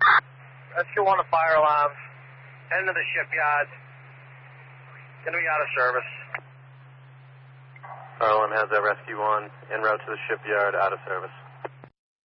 Rescue 1 to fire alarms. Heading to the shipyard. Going to be out of service. Fire alarm has that Rescue 1 en route to the shipyard, out of service.